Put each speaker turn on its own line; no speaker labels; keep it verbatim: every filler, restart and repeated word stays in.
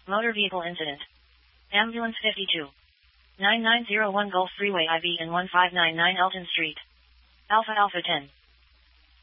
Motor vehicle incident. Ambulance fifty-two. nine nine zero one Gulf Freeway I B and one five nine nine Elton Street. Alpha Alpha ten.